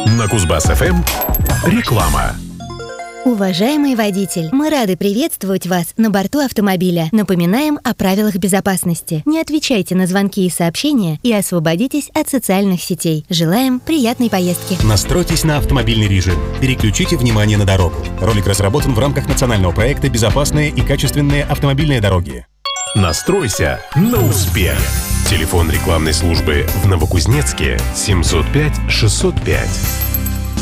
На Кузбасс-ФМ реклама. Уважаемый водитель, мы рады приветствовать вас на борту автомобиля. Напоминаем о правилах безопасности. Не отвечайте на звонки и сообщения и освободитесь от социальных сетей. Желаем приятной поездки. Настройтесь на автомобильный режим. Переключите внимание на дорогу. Ролик разработан в рамках национального проекта «Безопасные и качественные автомобильные дороги». Настройся на успех. Телефон рекламной службы в Новокузнецке 705 605.